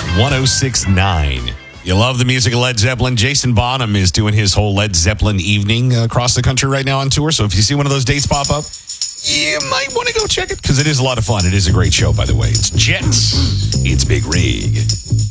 1069. You love the music of Led Zeppelin. Jason Bonham is doing his whole Led Zeppelin evening across the country right now on tour. So if you see one of those dates pop up, you might want to go check it because it is a lot of fun. It is a great show, by the way. It's Jets. It's Big Rig.